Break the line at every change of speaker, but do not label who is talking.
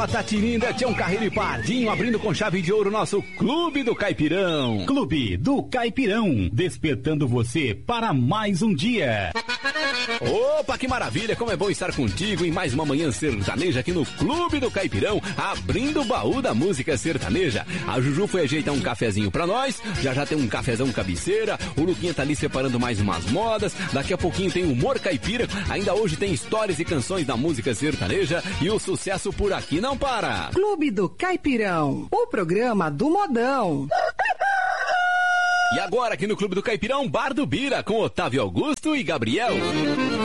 Tatirinda, Tião Carreiro e Pardinho abrindo com chave de ouro nosso Clube do Caipirão.
Clube do Caipirão, despertando você para mais um dia.
Opa, que maravilha, como é bom estar contigo em mais uma manhã sertaneja aqui no Clube do Caipirão, abrindo o baú da música sertaneja. A Juju foi ajeitar um cafezinho pra nós, já tem um cafezão cabeceira, o Luquinha tá ali separando mais umas modas, daqui a pouquinho tem humor caipira, ainda hoje tem histórias e canções da música sertaneja e o sucesso por aqui não para.
Clube do Caipirão, o programa do modão.
E agora aqui no Clube do Caipirão, Bar do Bira, com Otávio Augusto e Gabriel.